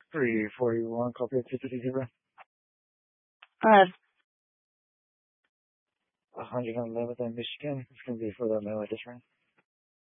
341, copy of 230. Alright. 111th in Michigan. It's going to be for the mail edition.